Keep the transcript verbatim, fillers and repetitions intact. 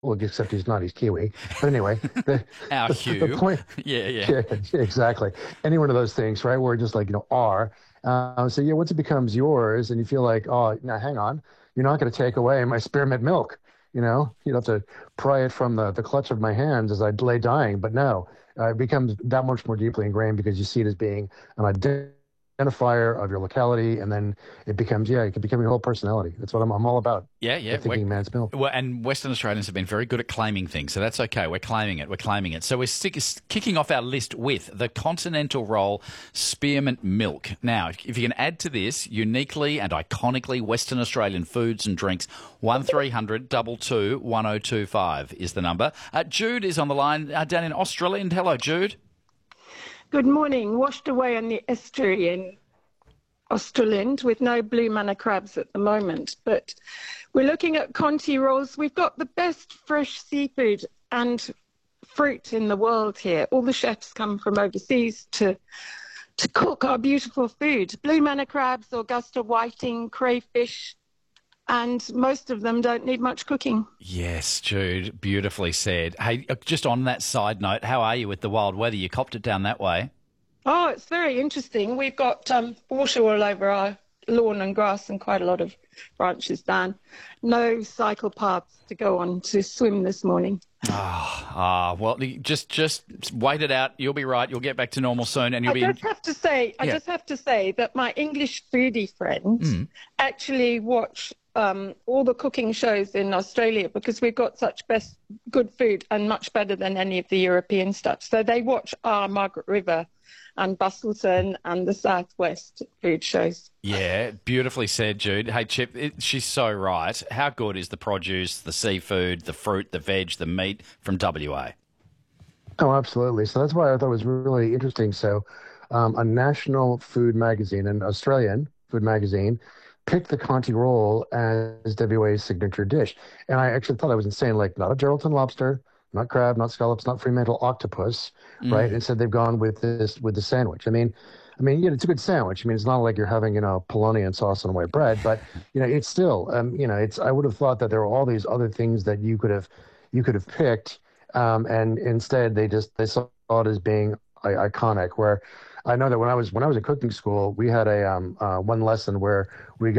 well, except he's not, he's Kiwi. But anyway, the Our the, the Hugh. point, Yeah, yeah. yeah, exactly. Any one of those things, right? Where just like, you know, are. Uh, so yeah, once it becomes yours and you feel like, oh, now hang on, you're not going to take away my spearmint milk. You know, you'd have to pry it from the, the clutch of my hands as I lay dying. But no, uh, it becomes that much more deeply ingrained because you see it as being an identifier of your locality. And then it becomes, yeah, it can become your whole personality. That's what I'm, I'm all about. Yeah, The yeah. We're, thinking man's milk. well, and Western Australians have been very good at claiming things, so that's okay. We're claiming it. We're claiming it. So we're stick, kicking off our list with the continental roll spearmint milk. Now, if, if you can add to this uniquely and iconically Western Australian foods and drinks, one three hundred two two one oh two five is the number. Uh, Jude is on the line uh, down in Australia. And hello, Jude. Good morning. Washed away on the estuary in Australand with no blue manna crabs at the moment. But we're looking at Conti rolls. We've got the best fresh seafood and fruit in the world here. All the chefs come from overseas to to cook our beautiful food. Blue manna crabs, Augusta whiting, crayfish, and most of them don't need much cooking. Yes, Jude, beautifully said. Hey, uh, just on that side note, how are you with the wild weather? You copped it down that way. Oh, it's very interesting. We've got um, water all over our lawn and grass and quite a lot of branches down. No cycle paths to go on to swim this morning. Ah, ah, well, you just just wait it out. You'll be right. You'll get back to normal soon, and you'll I be. just have to say, I Yeah. just have to say that my English foodie friends Mm. actually watch um, all the cooking shows in Australia because we've got such best good food and much better than any of the European stuff. So they watch our Margaret River and Bustleton and the Southwest food shows. Yeah, beautifully said, Jude. Hey, Chip, it, she's so right. How good is the produce, the seafood, the fruit, the veg, the meat from W A? Oh, absolutely. So that's why I thought it was really interesting. So, um, a national food magazine, an Australian food magazine, picked the Conti roll as W A's signature dish. And I actually thought I was insane, like not a Geraldton lobster, not crab, not scallops, not Fremantle octopus, right? Mm. Instead, they've gone with this with the sandwich. I mean, I mean, yeah, it's a good sandwich. I mean, it's not like you're having, you know, polony and sauce on white bread, but you know, it's still, um, you know, it's. I would have thought that there were all these other things that you could have, you could have picked, um, and instead they just they saw it as being I- iconic. Where I know that when I was when I was in cooking school, we had a um, uh, one lesson where we got